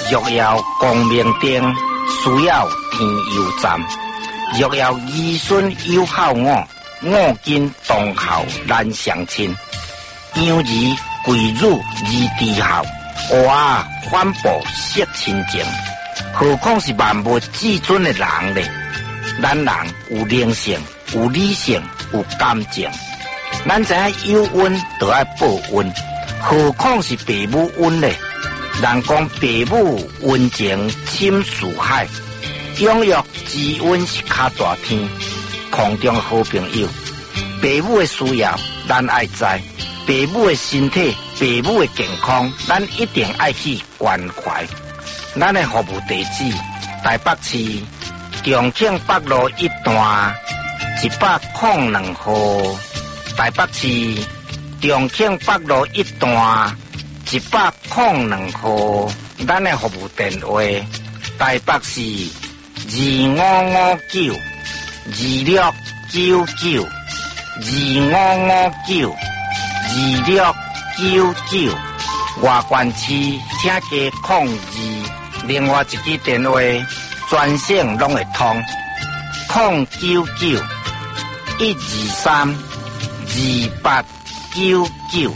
若要光明灯，需要天佑站。若要儿孙有孝我，我今当孝难相亲。养儿贵辱而知孝，娃反哺惜亲情。何况是万物至尊的人呢？咱人有灵性，有理性，有感情。咱知影有恩就要报恩，何况是父母恩呢？人讲父母恩情深似海，养育之恩是较大天。空中好朋友，父母的需要咱爱知，父母的身体、父母的健康，咱一定爱去关怀。咱的服务地址：台北市重庆北路1段102號。台北市重庆北路1段102號。咱的服務電話：台北市25592699 25592699。外縣市請加02。另外一支電話專線攏會通，099-123-2899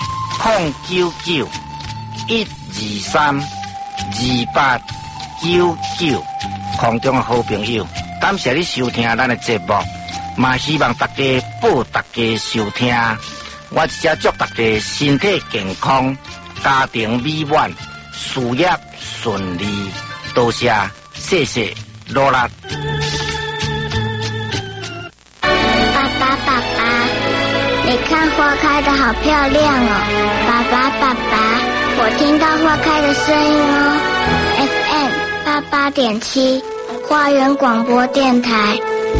099-123-2899。空中的好朋友，感謝你收聽咱的節目，嘛希望大家報大家收聽。我只祝大家身體健康，家庭美滿，事業順利。多謝，謝謝，羅拉。 爸爸，你看花開得好漂亮哦！爸爸，我聽到花開的聲音哦。FM 88.7花園廣播電台。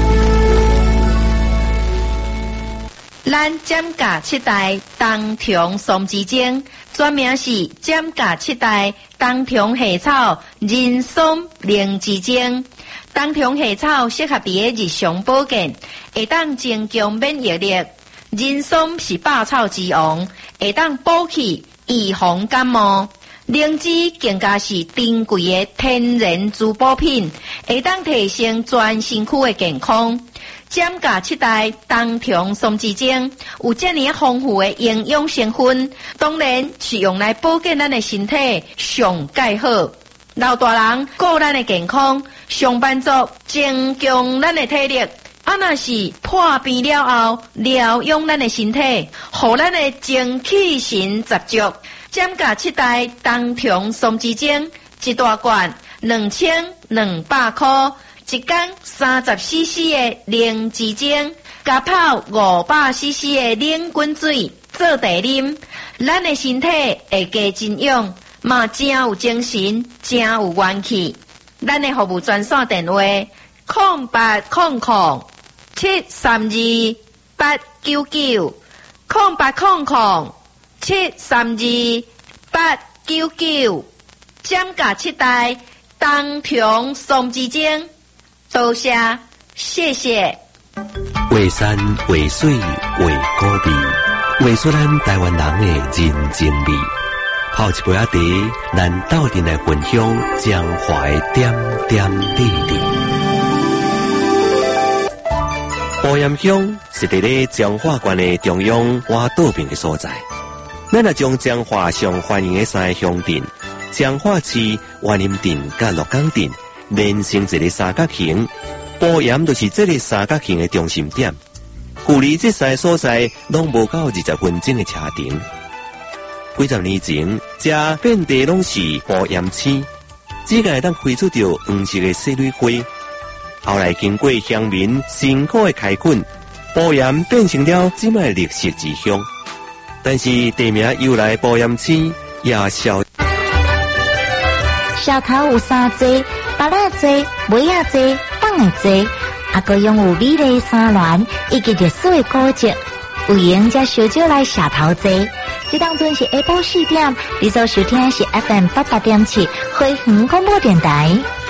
咱減價7代冬蟲松枝精，專名是減價7代冬蟲夏草人參靈枝精。冬蟲夏草適合伫日常保健，會當增強免疫力。人參是百草之王，會當補氣預防感冒。靈芝更加是珍貴的天然滋補品，會當提升全身軀的健康。減價7代冬蟲松枝精有這麼豐富的營養成分，當然是用來保健咱的身體上蓋好。老大人顧咱的健康，上班族增強咱的體力，若是破病了後療養咱的身體，互咱的精氣神十足。減價7代冬蟲松枝精一大罐2200塊，一缸30cc 的靈芝精，加泡500cc 的冷滾水做茶啉，咱的身體會加真養，嘛真有精神，真有元氣。咱的服務專線電話0800-732-899 0800-732-899。減價7代冬蟲松枝精，多謝，謝謝。 畫山畫水畫古味，畫出咱台灣人的人情味。泡一杯仔茶，咱鬥陣來分享彰化的點點滴滴。埔鹽鄉是佇咧彰化縣的中央活島邊嘅所在。咱若將彰化上歡迎嘅三個鄉鎮，彰化市、員林鎮甲鹿港鎮連成一個三角形，埔鹽就是這個三角形嘅中心點。距離這三個所在攏無到20分鐘嘅車程。幾十年前，這遍地攏是埔鹽青，只個當開出着黃色嘅水蕊花。後來經過鄉民辛苦嘅開墾，埔鹽變成了這麼綠色之鄉。但是地名由來埔鹽青也小。 小頭有三節，巴拉節、尾仔節、放的節，也個擁有美麗山巒以及歷史的古蹟，有閒才小酒來社頭節。這當陣是下晡4點，你所收聽的是 FM 88.7 花園廣播電台。